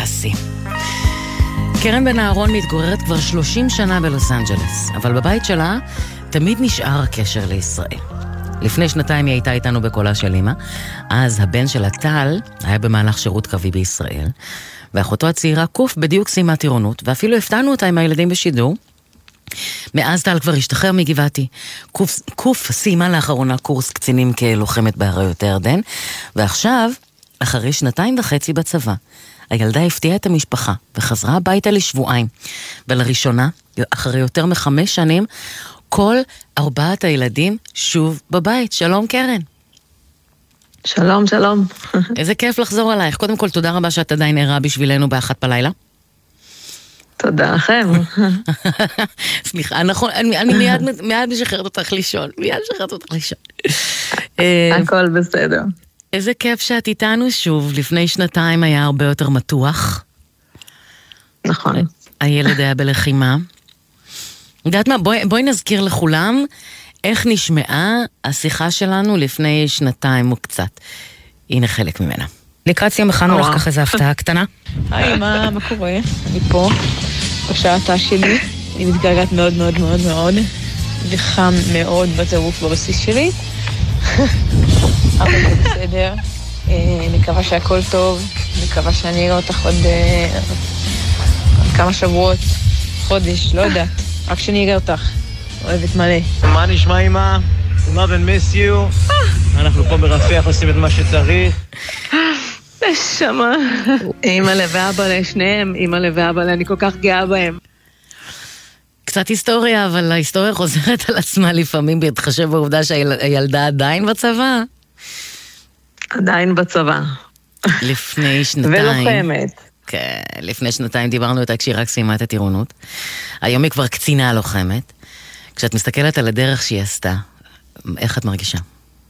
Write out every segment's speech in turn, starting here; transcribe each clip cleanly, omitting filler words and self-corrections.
קלאסי. קרן בן אהרון מתגוררת כבר 30 שנה בלוס אנג'לס, אבל בבית שלה תמיד נשאר הקשר לישראל. לפני שנתיים היא הייתה איתנו בקולה של אמא, אז הבן שלה טל היה במהלך שירות קרבי בישראל, ואחותו הצעירה קוף בדיוק סיימה טירונות, ואפילו הפתענו אותה עם הילדים בשידור. מאז טל כבר השתחרר מגבעתי. קוף סיימה לאחרונה קורס קצינים כלוחמת באריות הירדן, ועכשיו, אחרי 2.5 בצבא, הילדה הפתיעה את המשפחה וחזרה הביתה לשבועיים. ולראשונה, אחרי יותר מ5 שנים, כל 4 הילדים שוב בבית. שלום קרן. שלום, שלום. איזה כיף לחזור עלייך. קודם כל, תודה רבה שאת עדיין ערה בשבילנו ב1 בלילה. תודה לכם. סליחה, נכון, אני מיד משחררת אותך לישון. הכל בסדר. איזה כיף שאת איתנו שוב. לפני 2 היה הרבה יותר מתוח. נכון. הילד היה בלחימה. יודעת מה, בואי נזכיר לכולם איך נשמעה השיחה שלנו לפני 2 או קצת. הנה חלק ממנה. לקראת סיום הכנו לך ככה איזו הפתעה קטנה. היי, מה קורה? אני פה, בשעתה שלי. אני מתגעגעת מאוד מאוד מאוד מאוד. וחם מאוד בטירוף בבסיס שלי. אבל זה בסדר. מקווה שהכל טוב. מקווה שאני אראה אותך עוד כמה שבועות, חודש, לא יודעת. רק שאני אראה אותך. אוהבת מלא. מה נשמע אמא? love and miss you. אנחנו פה ברפיח עושים את מה שצריך. נשמה. אמא ואבא לשניהם, אמא ואבא, אני כל כך גאה בהם. קצת היסטוריה, אבל ההיסטוריה חוזרת על עצמה לפעמים, בהתחשב בעובדה שהילדה עדיין בצבא. עדיין בצבא. לפני 2 ולוחמת. כן, לפני 2 דיברנו אותה כשהיא רק סיימה את הטירונות. היום היא כבר קצינה לוחמת. כשאת מסתכלת על הדרך שהיא עשתה, איך את מרגישה?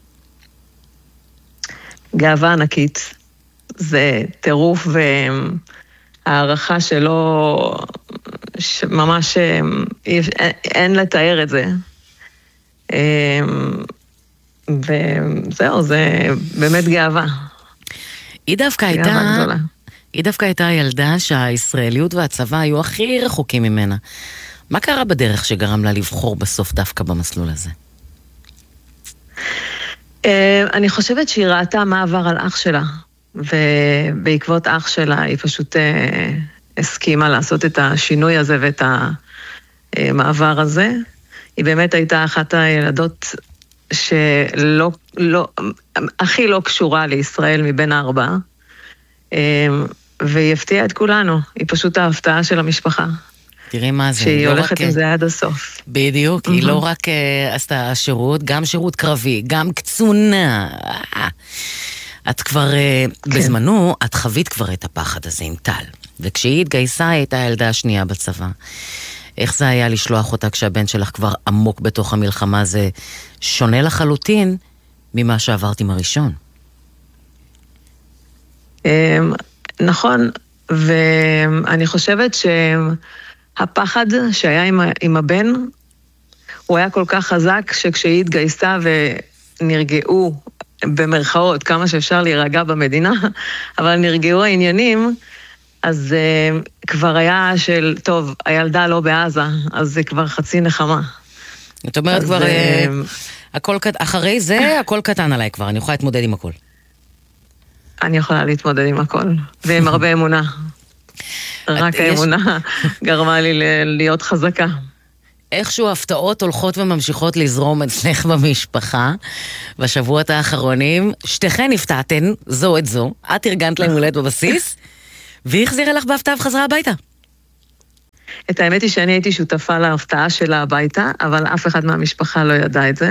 גאווה ענקית. זה טירוף והערכה שלא, ממש אין לתאר את זה. וזהו, זה באמת גאווה. היא דווקא הייתה ילדה שהישראליות והצבא היו הכי רחוקים ממנה. מה קרה בדרך שגרם לה לבחור בסוף דווקא במסלול הזה? אני חושבת שהיא ראתה מה עבר על אח שלה, ובעקבות אח שלה היא פשוט הסכימה לעשות את השינוי הזה ואת המעבר הזה. היא באמת הייתה אחת הילדות הכי לא קשורה לישראל מבין 4, והיא הפתיעה את כולנו. היא פשוט ההפתעה של המשפחה. תראי מה זה. שהיא הולכת עם זה עד הסוף. בדיוק, היא לא רק עשתה שירות, גם שירות קרבי, גם קצונה. את כבר, בזמנו, את חווית כבר את הפחד הזה עם טל. וכשהיא התגייסה, היא הייתה הילדה השנייה בצבא. איך זה היה לשלוח אותה כשהבן שלך כבר עמוק בתוך המלחמה? זה שונה לחלוטין ממה שעברת עם הראשון. נכון, ואני חושבת שהפחד שהיה עם הבן, הוא היה כל כך חזק שכשהיא התגייסה ונרגעו, במרכאות, כמה שאפשר להירגע במדינה, אבל נרגעו העניינים, אז כבר היה של, טוב, הילדה לא בעזה, אז זה כבר חצי נחמה. זאת אומרת כבר, אחרי זה הכל קטן עליי כבר, אני יכולה להתמודד עם הכל. אני יכולה להתמודד עם הכל, ועם הרבה אמונה. רק האמונה גרמה לי להיות חזקה. איכשהו הפתעות הולכות וממשיכות לזרום אצלך במשפחה. בשבועות האחרונים, שתיכן הפתעתן, זו את זו. את ארגנת להם הולדת בבסיס, והיא החזירה לך בהפתעה וחזרה הביתה. את האמת היא שאני הייתי שותפה להפתעה שלה הביתה, אבל אף אחד מהמשפחה לא ידע את זה.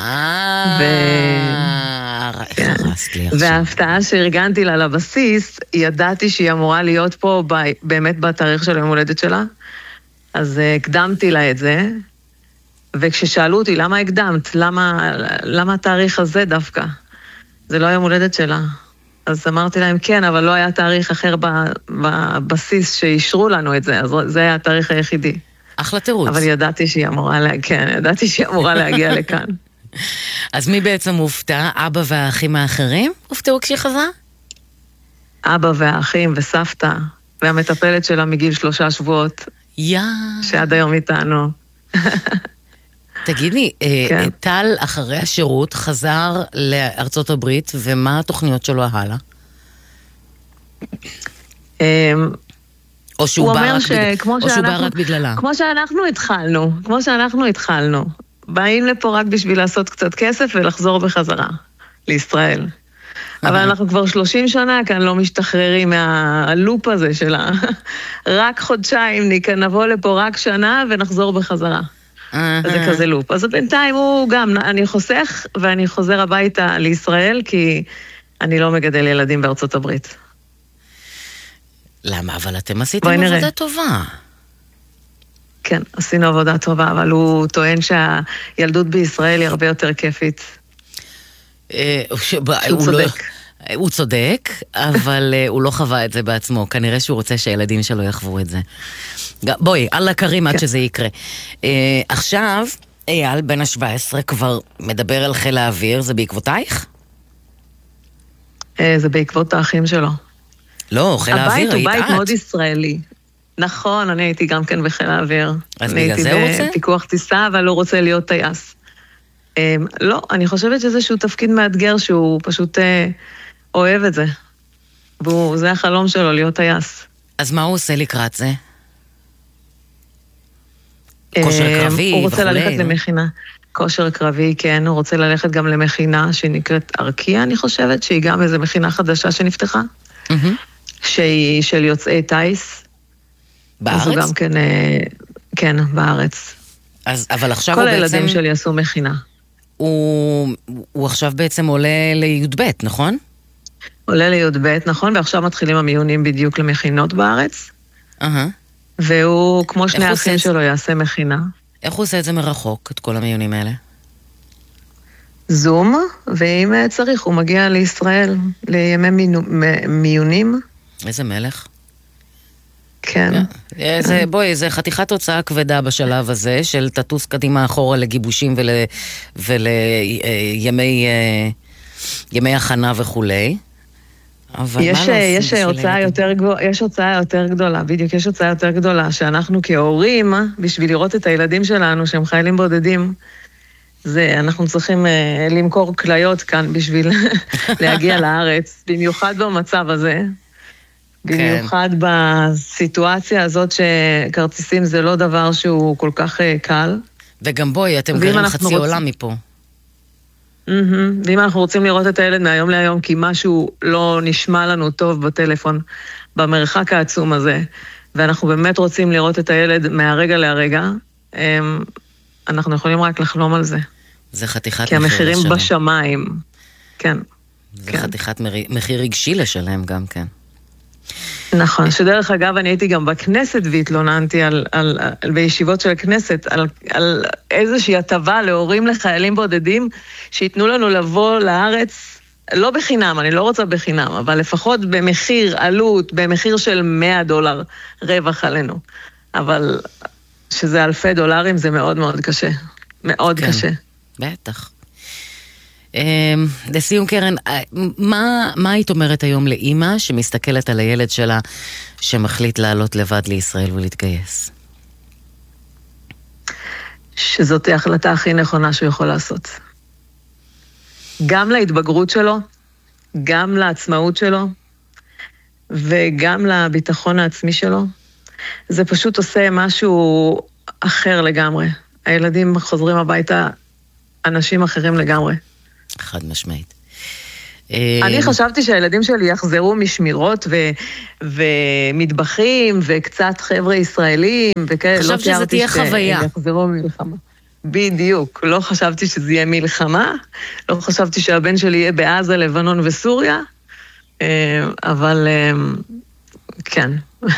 וההפתעה שארגנתי לה לבסיס, ידעתי שהיא אמורה להיות פה באמת בתאריך של היום הולדת שלה, אז הקדמתי לה את זה, וכששאלו אותי למה הקדמת, למה התאריך הזה דווקא? זה לא היום הולדת שלה. אז אמרתי להם כן, אבל לא היה תאריך אחר בבסיס שאישרו לנו את זה, אז זה היה התאריך היחידי. אחלה תירוץ. אבל ידעתי שהיא אמורה להגיע לכאן. אז מי בעצם הופתע? אבא והאחים האחרים הופתעו כשהיא חזרה? אבא והאחים וסבתא, והמטפלת שלה מגיל 3 שבועות, שעד היום איתנו. תגידי, טל אחרי השירות חזר לארצות הברית, ומה התוכניות שלו הלאה? או שהוא בא רק בגללה? כמו שאנחנו התחלנו. באים לפה רק בשביל לעשות קצת כסף ולחזור בחזרה לישראל. אבל אנחנו כבר 30 שנה כאן לא משתחררים מהלופ הזה שלה. רק חודשיים נבוא לפה רק שנה ונחזור בחזרה. זה כזה לופ. אז בינתיים הוא גם, אני חוסך ואני חוזר הביתה לישראל, כי אני לא מגדל ילדים בארצות הברית. למה? אבל אתם עשיתם עבודה טובה. כן, עשינו עבודה טובה, אבל הוא טוען שהילדות בישראל היא הרבה יותר כיפית. הוא צודק, אבל הוא לא חווה את זה בעצמו. כנראה שהוא רוצה שהילדים שלו יחוו את זה. בואי, אללה כרים עד שזה יקרה. עכשיו, אייל, בן ה-17, כבר מדבר על חיל האוויר, זה בעקבותייך? זה בעקבות האחים שלו. לא, חיל האוויר, הבית הוא בית מאוד ישראלי. נכון, אני הייתי גם כן בחיל האוויר. אז בגלל זה הוא רוצה? אני הייתי בפיקוח טיסה, אבל הוא רוצה להיות טייס. לא, אני חושבת שזה שהוא תפקיד מאתגר, שהוא פשוט אוהב את זה. וזה החלום שלו, להיות טייס. אז מה הוא עושה לקראת זה? כושר קרבי? הוא רוצה ללכת למכינה. כושר קרבי, כן, הוא רוצה ללכת גם למכינה שנקראת ארקיה, אני חושבת, שהיא גם איזו מכינה חדשה שנפתחה. שהיא של יוצאי טייס. בארץ? אז הוא גם כן, כן, בארץ. אבל עכשיו כל הילדים שלי עשו מכינה. הוא עכשיו בעצם עולה לי"ב, נכון? עולה לי"ב, נכון, ועכשיו מתחילים המיונים בדיוק למכינות בארץ. והוא, כמו שני האחים שלו, יעשה מכינה. איך הוא עושה את זה מרחוק, את כל המיונים האלה? זום, ואם צריך, הוא מגיע לישראל לימי מיונים. איזה מלך. כן. בואי, זה חתיכת הוצאה כבדה בשלב הזה, של תטוס קדימה אחורה לגיבושים ולימי הכנה וכולי. יש הוצאה יותר גדולה, בדיוק, יש הוצאה יותר גדולה, שאנחנו כהורים, בשביל לראות את הילדים שלנו, שהם חיילים בודדים, אנחנו צריכים למכור כליות כאן בשביל להגיע לארץ, במיוחד במצב הזה. במיוחד בסיטואציה הזאת שכרטיסים זה לא דבר שהוא כל כך קל. וגם בואי, אתם גרים חצי עולם מפה. ואם אנחנו רוצים לראות את הילד מהיום להיום, כי משהו לא נשמע לנו טוב בטלפון, במרחק העצום הזה, ואנחנו באמת רוצים לראות את הילד מהרגע להרגע, אנחנו יכולים רק לחלום על זה. זה חתיכת כי המחירים בשמיים. כן. זה חתיכת מחיר רגשי לשלם גם כן. נכון, שדרך אגב אני הייתי גם בכנסת והתלוננתי בישיבות של הכנסת על איזושהי הטבה להורים לחיילים בודדים שיתנו לנו לבוא לארץ, לא בחינם, אני לא רוצה בחינם, אבל לפחות במחיר עלות, במחיר של $100 רווח עלינו. אבל שזה $אלפי זה מאוד מאוד קשה, מאוד קשה. בטח. לסיום קרן, מה היית אומרת היום לאמא שמסתכלת על הילד שלה שמחליט לעלות לבד לישראל ולהתגייס? שזאת ההחלטה הכי נכונה שהוא יכול לעשות. גם להתבגרות שלו, גם לעצמאות שלו, וגם לביטחון העצמי שלו. זה פשוט עושה משהו אחר לגמרי. הילדים חוזרים הביתה אנשים אחרים לגמרי. חד משמעית. אני חשבתי שהילדים שלי יחזרו משמירות ומטבחים וקצת חבר'ה ישראלים וכאלה. חשבת שזה תהיה חוויה. יחזרו מלחמה. בדיוק. לא חשבתי שזה יהיה מלחמה, לא חשבתי שהבן שלי יהיה בעזה, לבנון וסוריה, אבל כן.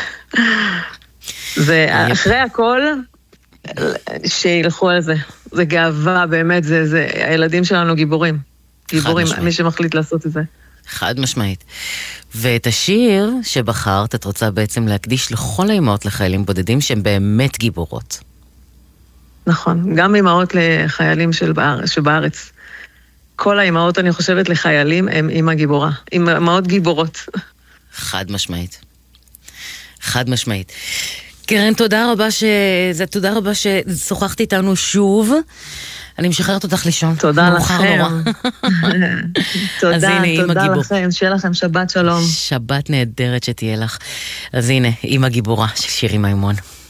זה אחרי הכל שילכו על זה. זה גאווה, באמת, הילדים שלנו גיבורים. גיבורים, מי שמחליט לעשות את זה. חד משמעית. ואת השיר שבחרת, את רוצה בעצם להקדיש לכל האימהות לחיילים בודדים שהן באמת גיבורות. נכון, גם אימהות לחיילים שבארץ. כל האימהות, אני חושבת, לחיילים, הן אימא גיבורה. אימהות גיבורות. חד משמעית. חד משמעית. קרן, תודה רבה ששוחחת איתנו שוב. אני משחררת אותך לישון. תודה לכם. תודה לכם, שיהיה לכם שבת שלום. שבת נהדרת שתהיה לך. אז הנה, אמא גיבורה של שירי מימון.